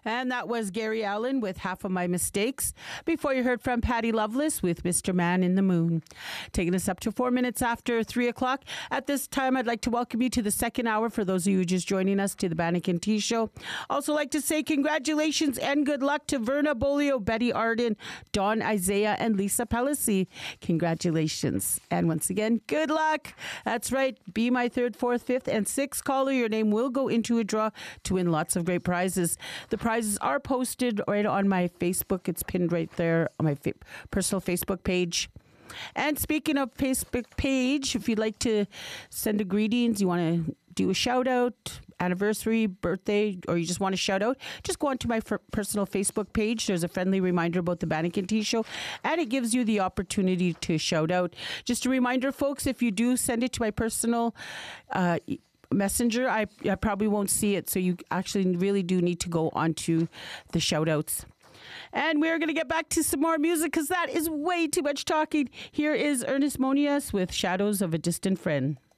And that was Gary Allan with Half of My Mistakes. Before you heard from Patty Loveless with Mr. Man in the Moon. Taking us up to 4 minutes after 3 o'clock. At this time, I'd like to welcome you to the second hour for those of you just joining us to the Bannock and T Show. Also like to say congratulations and good luck to Verna Bolio, Betty Arden, Dawn Isaiah, and Lisa Pellicy. Congratulations. And once again, good luck. That's right. Be my third, fourth, fifth, and sixth caller. Your name will go into a draw to win lots of great prizes. The prizes are posted right on my Facebook. It's pinned right there on my personal Facebook page. And speaking of Facebook page, if you'd like to send a greetings, you want to do a shout out, anniversary, birthday, or you just want to shout out, just go onto my personal Facebook page. There's a friendly reminder about the Bannock and T Show, and it gives you the opportunity to shout out. Just a reminder, folks, if you do send it to my personal messenger, I probably won't see it, so you actually really do need to go onto the shout outs. And we're going to get back to some more music because that is way too much talking. Here is Ernest Monias with Shadows of a Distant Friend.